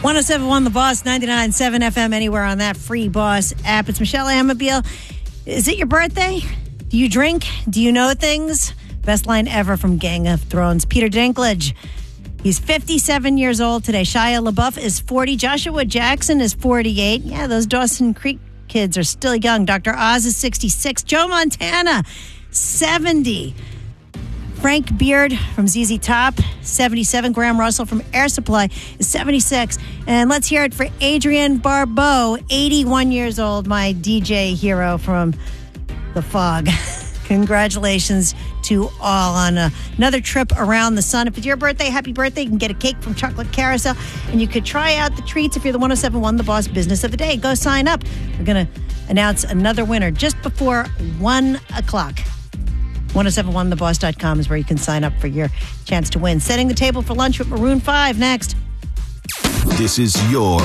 107.1 The Boss, 99.7 FM, anywhere on that free Boss app. It's Michelle Amabile. Is it your birthday? Do you drink? Do you know things? Best line ever from Gang of Thrones. Peter Dinklage. He's 57 years old today. Shia LaBeouf is 40. Joshua Jackson is 48. Yeah, those Dawson Creek kids are still young. Dr. Oz is 66. Joe Montana, 70. Frank Beard from ZZ Top, 77. Graham Russell from Air Supply is 76. And let's hear it for Adrienne Barbeau, 81 years old, my DJ hero from The Fog. Congratulations to all on another trip around the sun. If it's your birthday, happy birthday. You can get a cake from Chocolate Carousel. And you could try out the treats if you're the 107.1 The Boss Business of the Day. Go sign up. We're going to announce another winner just before 1 o'clock. 1071theboss.com is where you can sign up for your chance to win. Setting the table for lunch with Maroon 5 next. This is your